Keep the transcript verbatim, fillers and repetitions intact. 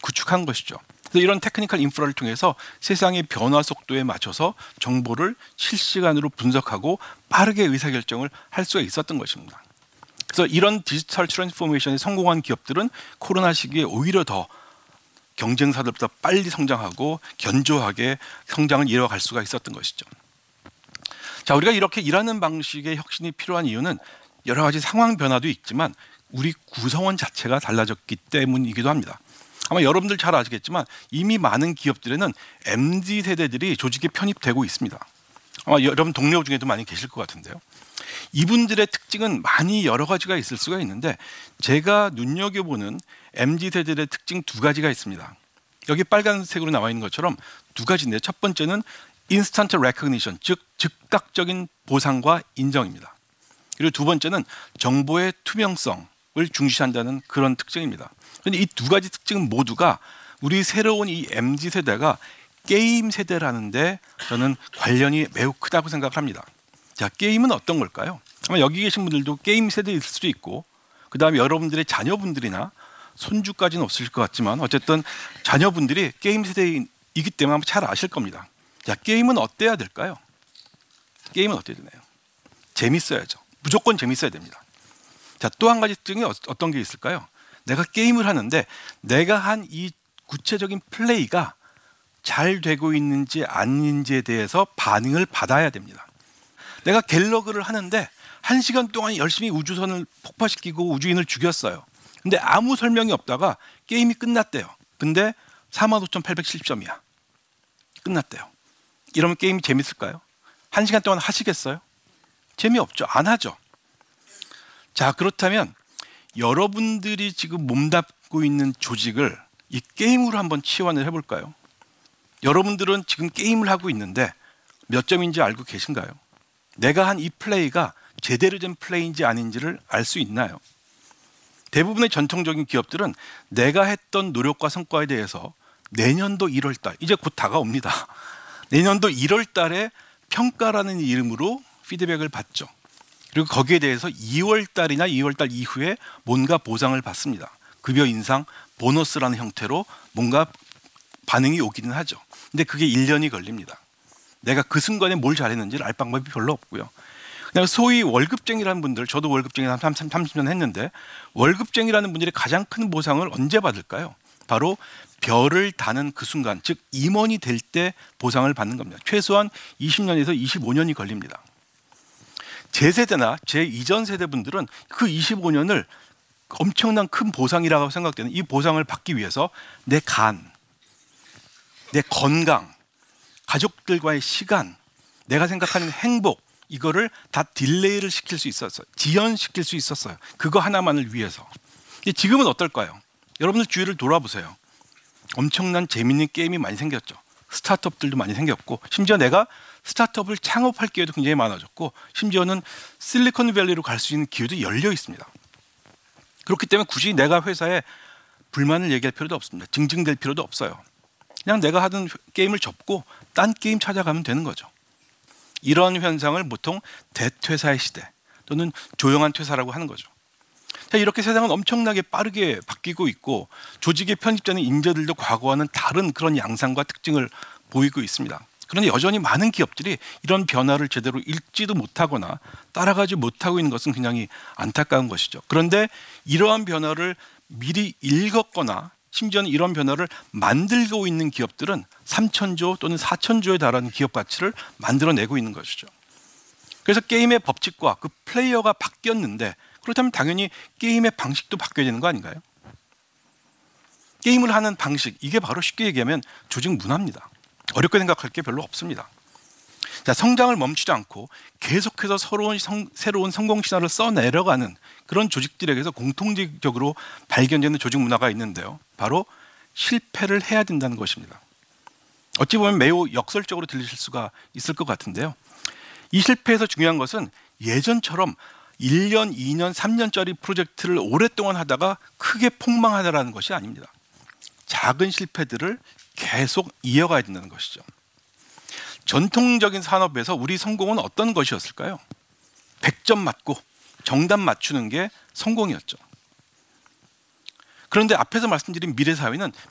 구축한 것이죠. 그래서 이런 테크니컬 인프라를 통해서 세상의 변화 속도에 맞춰서 정보를 실시간으로 분석하고 빠르게 의사결정을 할 수가 있었던 것입니다. 그래서 이런 디지털 트랜스포메이션에 성공한 기업들은 코로나 시기에 오히려 더 경쟁사들보다 빨리 성장하고 견조하게 성장을 이뤄갈 수가 있었던 것이죠. 자, 우리가 이렇게 일하는 방식의 혁신이 필요한 이유는 여러 가지 상황 변화도 있지만 우리 구성원 자체가 달라졌기 때문이기도 합니다. 아마 여러분들 잘 아시겠지만 이미 많은 기업들에는 엠지 세대들이 조직에 편입되고 있습니다. 아마 여러분 동료 중에도 많이 계실 것 같은데요. 이분들의 특징은 많이 여러 가지가 있을 수가 있는데 제가 눈여겨보는 엠지 세대들의 특징 두 가지가 있습니다. 여기 빨간색으로 나와 있는 것처럼 두 가지인데 첫 번째는 인스턴트 레코그니션, 즉 즉각적인 보상과 인정입니다. 그리고 두 번째는 정보의 투명성을 중시한다는 그런 특징입니다. 그런데 이 두 가지 특징은 모두가 우리 새로운 이 엠지 세대가 게임 세대라는데 저는 관련이 매우 크다고 생각을 합니다. 자, 게임은 어떤 걸까요? 아마 여기 계신 분들도 게임 세대일 수도 있고 그 다음에 여러분들의 자녀분들이나 손주까지는 없을 것 같지만 어쨌든 자녀분들이 게임 세대이기 때문에 아마 잘 아실 겁니다. 자, 게임은 어때야 될까요? 게임은 어때야 되나요? 재밌어야죠. 무조건 재밌어야 됩니다. 자, 또 한 가지 특징이 어떤 게 있을까요? 내가 게임을 하는데 내가 한 이 구체적인 플레이가 잘 되고 있는지 아닌지에 대해서 반응을 받아야 됩니다. 내가 갤러그를 하는데 한 시간 동안 열심히 우주선을 폭파시키고 우주인을 죽였어요. 근데 아무 설명이 없다가 게임이 끝났대요. 근데 사만 오천팔백칠십 점이야. 끝났대요. 이러면 게임이 재밌을까요? 한 시간 동안 하시겠어요? 재미없죠. 안 하죠. 자, 그렇다면 여러분들이 지금 몸담고 있는 조직을 이 게임으로 한번 치환을 해볼까요? 여러분들은 지금 게임을 하고 있는데 몇 점인지 알고 계신가요? 내가 한 이 플레이가 제대로 된 플레이인지 아닌지를 알 수 있나요? 대부분의 전통적인 기업들은 내가 했던 노력과 성과에 대해서 내년도 일월 달, 이제 곧 다가옵니다. 내년도 일월 달에 평가라는 이름으로 피드백을 받죠. 그리고 거기에 대해서 이월 달이나 이월 달 이후에 뭔가 보상을 받습니다. 급여 인상, 보너스라는 형태로 뭔가 반응이 오기는 하죠. 근데 그게 일 년이 걸립니다. 내가 그 순간에 뭘 잘했는지를 알 방법이 별로 없고요. 그냥 소위 월급쟁이라는 분들, 저도 월급쟁이 한 삼십 년 했는데 월급쟁이라는 분들이 가장 큰 보상을 언제 받을까요? 바로 별을 다는 그 순간, 즉 임원이 될 때 보상을 받는 겁니다. 최소한 이십 년에서 이십오 년이 걸립니다. 제 세대나 제 이전 세대 분들은 그 이십오 년을 엄청난 큰 보상이라고 생각되는 이 보상을 받기 위해서 내 간, 내 건강, 가족들과의 시간, 내가 생각하는 행복, 이거를 다 딜레이를 시킬 수 있었어요. 지연시킬 수 있었어요. 그거 하나만을 위해서. 지금은 어떨까요? 여러분들 주위를 돌아보세요. 엄청난 재밌는 게임이 많이 생겼죠. 스타트업들도 많이 생겼고 심지어 내가 스타트업을 창업할 기회도 굉장히 많아졌고 심지어는 실리콘밸리로 갈 수 있는 기회도 열려 있습니다. 그렇기 때문에 굳이 내가 회사에 불만을 얘기할 필요도 없습니다. 징징댈 필요도 없어요. 그냥 내가 하던 게임을 접고 딴 게임 찾아가면 되는 거죠. 이런 현상을 보통 대퇴사의 시대 또는 조용한 퇴사라고 하는 거죠. 자, 이렇게 세상은 엄청나게 빠르게 바뀌고 있고 조직에 편입되는 인재들도 과거와는 다른 그런 양상과 특징을 보이고 있습니다. 그런데 여전히 많은 기업들이 이런 변화를 제대로 읽지도 못하거나 따라가지 못하고 있는 것은 굉장히 안타까운 것이죠. 그런데 이러한 변화를 미리 읽었거나 심지어는 이런 변화를 만들고 있는 기업들은 삼천조 또는 사천조에 달하는 기업 가치를 만들어내고 있는 것이죠. 그래서 게임의 법칙과 그 플레이어가 바뀌었는데 그렇다면 당연히 게임의 방식도 바뀌어야 되는 거 아닌가요? 게임을 하는 방식, 이게 바로 쉽게 얘기하면 조직 문화입니다. 어렵게 생각할 게 별로 없습니다. 자, 성장을 멈추지 않고 계속해서 새로운, 성, 새로운 성공 신화를 써내려가는 그런 조직들에게서 공통적으로 발견되는 조직 문화가 있는데요. 바로 실패를 해야 된다는 것입니다. 어찌 보면 매우 역설적으로 들리실 수가 있을 것 같은데요. 이 실패에서 중요한 것은 예전처럼 일 년, 이 년, 삼 년짜리 프로젝트를 오랫동안 하다가 크게 폭망하다라는 것이 아닙니다. 작은 실패들을 계속 이어가야 된다는 것이죠. 전통적인 산업에서 우리 성공은 어떤 것이었을까요? 백 점 맞고 정답 맞추는 게 성공이었죠. 그런데 앞에서 말씀드린 미래 사회는